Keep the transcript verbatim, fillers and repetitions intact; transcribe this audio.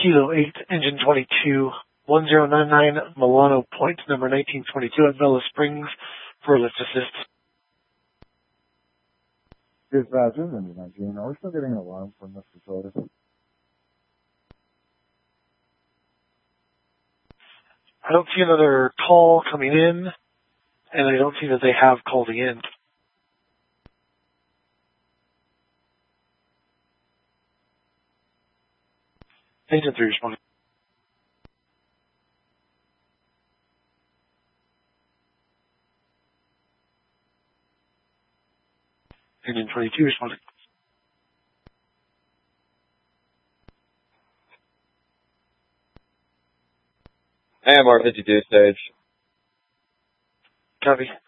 Kilo eight, Engine twenty-two, one zero nine nine, Milano Point, number nineteen twenty-two at Villa Springs for lift assist. Dispatch, this is Engine nineteen. Are we still getting an alarm from this facility? I don't see another call coming in, and I don't see that they have called in. Engine three responding. Engine twenty-two responding. A M R fifty-two stage. Copy.